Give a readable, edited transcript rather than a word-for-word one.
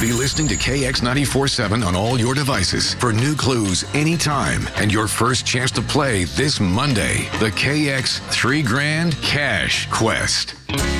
Be listening to KX94.7 on all your devices for new clues anytime and your first chance to play this Monday. The KX $3 Grand Cash Quest.